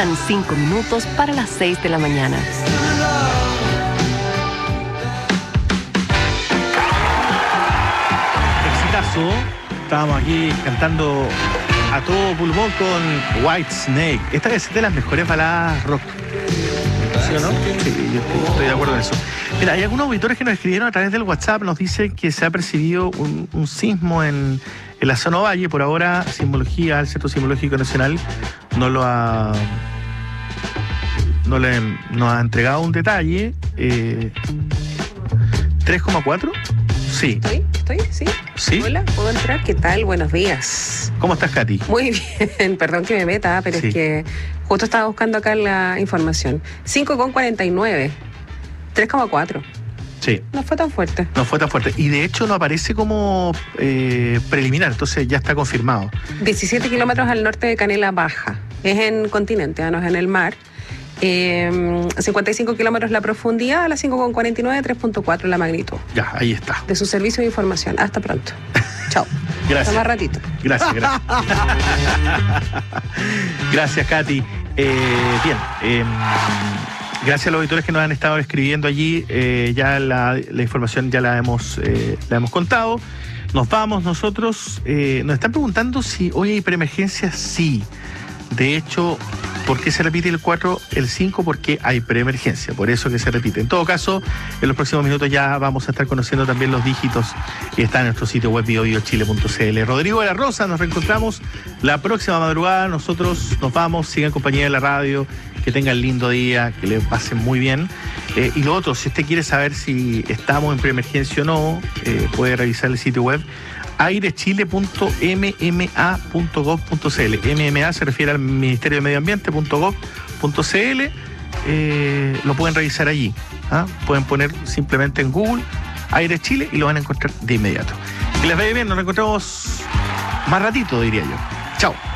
Faltan 5 minutos para las 6 de la mañana. Exitazo. Estábamos aquí cantando a todo pulmón con Whitesnake. Esta es de las mejores baladas rock. ¿Sí o no? Sí, yo estoy de acuerdo en eso. Mira, hay algunos auditores que nos escribieron a través del WhatsApp, nos dicen que se ha percibido un sismo en la zona Valle. Por ahora, Sismología, el Centro Sismológico Nacional, nos ha entregado un detalle. 3,4. Sí. ¿Sí? ¿Sí? Hola, ¿puedo entrar? ¿Qué tal? Buenos días. ¿Cómo estás, Katy? Muy bien, perdón que me meta, pero Sí. es que justo estaba buscando acá la información. 5,49. 3,4. Sí. No fue tan fuerte. No fue tan fuerte. Y de hecho no aparece como preliminar, entonces ya está confirmado. 17 kilómetros al norte de Canela Baja. Es en continente, no es en el mar. 55 kilómetros la profundidad, a las 5,49, 3,4 la magnitud. Ya, ahí está. De su servicio de información. Hasta pronto. Chao. Gracias. Hasta más ratito. Gracias. Gracias, Katy. Bien. Gracias a los auditores que nos han estado escribiendo allí. Ya la información ya la hemos contado. Nos vamos nosotros. Nos están preguntando si hoy hay preemergencia. Sí. De hecho, ¿por qué se repite el 4, el 5? Porque hay preemergencia, por eso que se repite. En todo caso, en los próximos minutos ya vamos a estar conociendo también los dígitos que están en nuestro sitio web biobiochile.cl. Rodrigo de la Rosa, nos reencontramos la próxima madrugada. Nosotros nos vamos, sigan en compañía de la radio, que tengan lindo día, que le pasen muy bien. Y lo otro, si usted quiere saber si estamos en preemergencia o no, puede revisar el sitio web airechile.mma.gov.cl. MMA se refiere al Ministerio de Medio Ambiente.gov.cl. Lo pueden revisar allí. Pueden poner simplemente en Google Aire Chile y lo van a encontrar de inmediato. Que les vaya bien, nos encontramos más ratito, diría yo. Chao.